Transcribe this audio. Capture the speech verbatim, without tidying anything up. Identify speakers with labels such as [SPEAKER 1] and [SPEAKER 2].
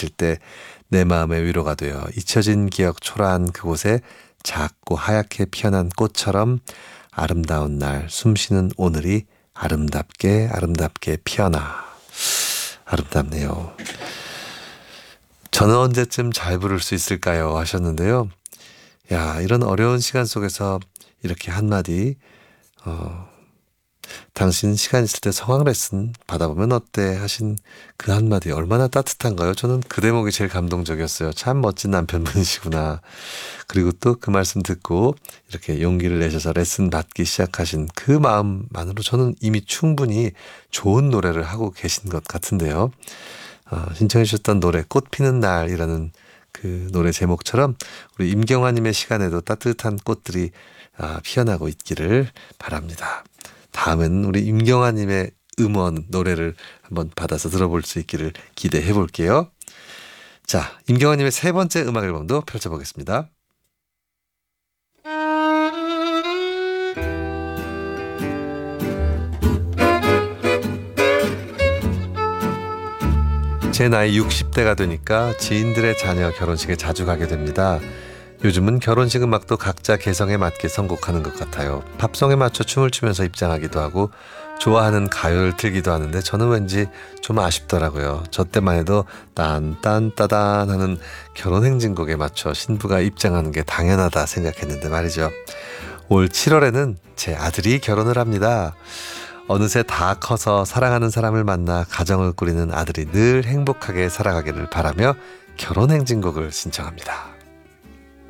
[SPEAKER 1] 지칠 때 내 마음의 위로가 되어 잊혀진 기억 초라한 그곳에 작고 하얗게 피어난 꽃처럼 아름다운 날 숨쉬는 오늘이 아름답게 아름답게 피어나. 아름답네요. 저는 언제쯤 잘 부를 수 있을까요? 하셨는데요. 야, 이런 어려운 시간 속에서 이렇게 한마디 어, 당신 시간 있을 때 성악 레슨 받아보면 어때? 하신 그 한마디 얼마나 따뜻한가요? 저는 그 대목이 제일 감동적이었어요. 참 멋진 남편분이시구나. 그리고 또 그 말씀 듣고 이렇게 용기를 내셔서 레슨 받기 시작하신 그 마음만으로 저는 이미 충분히 좋은 노래를 하고 계신 것 같은데요. 어, 신청해 주셨던 노래 꽃 피는 날이라는 그 노래 제목처럼 우리 임경화님의 시간에도 따뜻한 꽃들이 아, 피어나고 있기를 바랍니다. 다음은 우리 임경화님의 음원 노래를 한번 받아서 들어볼 수 있기를 기대해 볼게요. 자, 임경화님의 세 번째 음악 앨범도 펼쳐보겠습니다. 제 나이 육십 대가 되니까 지인들의 자녀 결혼식에 자주 가게 됩니다. 요즘은 결혼식 음악도 각자 개성에 맞게 선곡하는 것 같아요. 팝송에 맞춰 춤을 추면서 입장하기도 하고 좋아하는 가요를 틀기도 하는데 저는 왠지 좀 아쉽더라고요. 저 때만 해도 딴딴따단 하는 결혼행진곡에 맞춰 신부가 입장하는 게 당연하다 생각했는데 말이죠. 올 칠월에는 제 아들이 결혼을 합니다. 어느새 다 커서 사랑하는 사람을 만나 가정을 꾸리는 아들이 늘 행복하게 살아가기를 바라며 결혼행진곡을 신청합니다.